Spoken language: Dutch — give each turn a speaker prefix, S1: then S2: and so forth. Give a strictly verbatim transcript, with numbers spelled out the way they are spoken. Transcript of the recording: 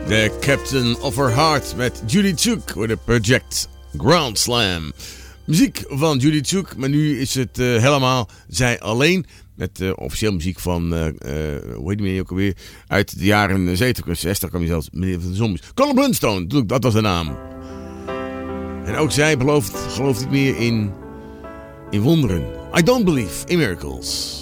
S1: The Captain of Her Heart met Judy Tjuk voor de Project Grand Slam. Muziek van Judy Tjuk, maar nu is het uh, helemaal zij alleen. Met uh, officieel muziek van, uh, uh, hoe heet die meneer ook alweer? Uit de jaren zeventig, zestig kwam hij zelfs, meneer van de Zombies. Colin Blunstone, dat was de naam. En ook zij belooft, gelooft niet meer in, in wonderen. I don't believe in miracles.